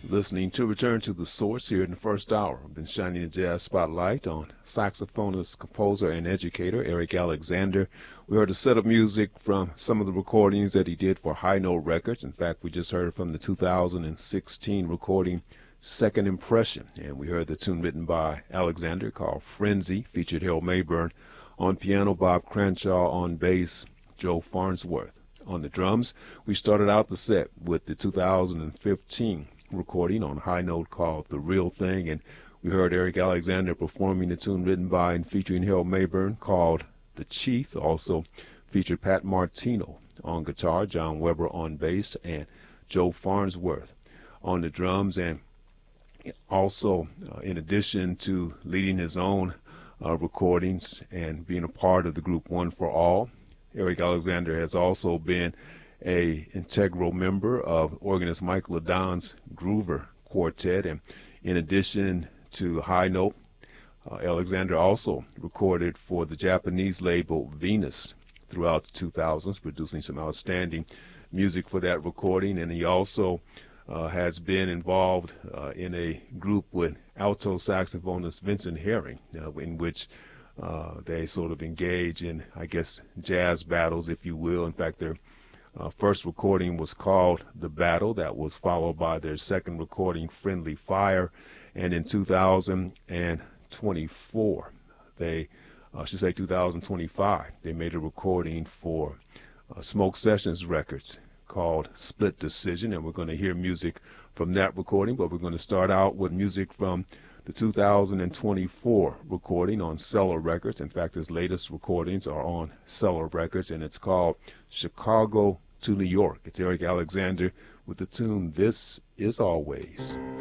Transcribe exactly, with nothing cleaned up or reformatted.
Listening to Return to the Source here in the first hour. I've been shining a jazz spotlight on saxophonist, composer, and educator Eric Alexander. We heard a set of music from some of the recordings that he did for High Note Records. In fact, we just heard from the two thousand sixteen recording Second Impression, and we heard the tune written by Alexander called Frenzy, featured Harold Mayburn on piano, Bob Cranshaw on bass, Joe Farnsworth on the drums. We started out the set with the two thousand fifteen recording on High Note called The Real Thing, and we heard Eric Alexander performing the tune written by and featuring Harold Mayburn called The Chief. Also featured Pat Martino on guitar, John Weber on bass, and Joe Farnsworth on the drums. And also, uh, in addition to leading his own uh, recordings and being a part of the group One for All, Eric Alexander has also been a integral member of organist Mike LaDon's Groover Quartet. And in addition to High Note, uh, Alexander also recorded for the Japanese label Venus throughout the two thousands, producing some outstanding music for that recording. And he also uh, has been involved uh, in a group with alto saxophonist Vincent Herring, uh, in which uh, they sort of engage in, I guess, jazz battles, if you will. In fact, they're Uh, first recording was called The Battle. That was followed by their second recording, Friendly Fire. And in two thousand twenty-four, they, uh, I should say two thousand twenty-five, they made a recording for uh, Smoke Sessions Records called Split Decision. And we're going to hear music from that recording, but we're going to start out with music from the two thousand twenty-four recording on Cellar Records. In fact, his latest recordings are on Cellar Records, and it's called Chicago to New York. It's Eric Alexander with the tune This Is Always.